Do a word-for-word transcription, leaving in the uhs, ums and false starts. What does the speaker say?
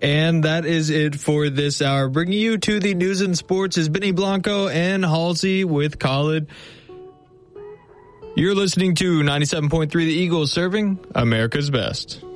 And that is it for this hour. Bringing you to the news and sports is Benny Blanco and Halsey with Khalid. You're listening to ninety-seven point three The Eagles, serving America's best.